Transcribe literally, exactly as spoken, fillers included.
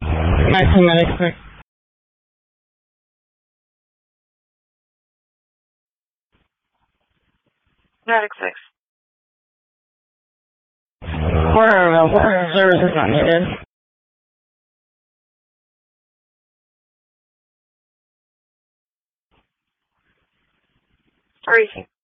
nineteen medic six. Medic six. Where, where service is not needed. Three.